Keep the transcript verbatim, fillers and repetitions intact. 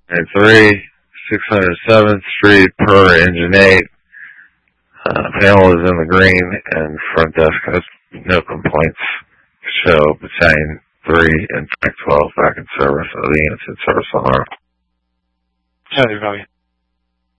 And three, six hundred seventh Street per Engine eight. Uh, panel is in the green, and front desk has no complaints. Show Battalion three and Track twelve back in service. Uh, the unit's in service on our. Heavy value.